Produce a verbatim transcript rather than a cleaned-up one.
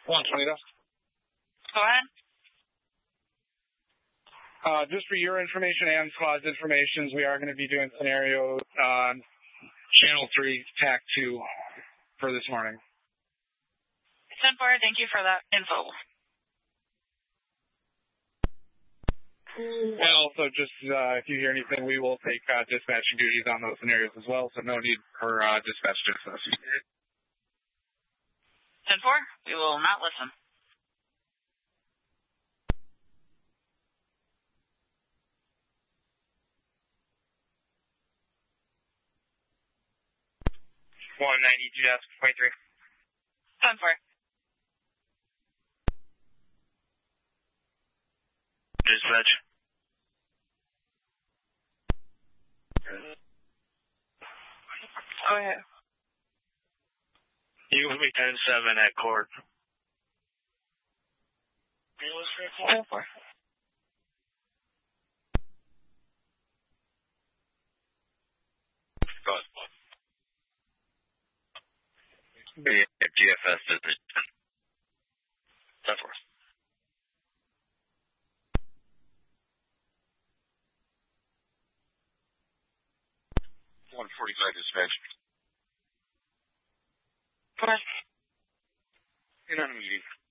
one twenty Dust. Go ahead. Uh, just for your information and squad's information, we are going to be doing scenario on Channel three, T A C two for this morning. ten four, thank you for that info. And also, just uh, if you hear anything, we will take uh, dispatching duties on those scenarios as well, so no need for uh, dispatch to us. ten four, we will not listen. one ninety-two dash twenty-three. ten four. Dispatch. Go ahead. You will be ten seven at court. ten four. G F S is ten four. one forty-five dispatch. Go ahead. You're not in a meeting.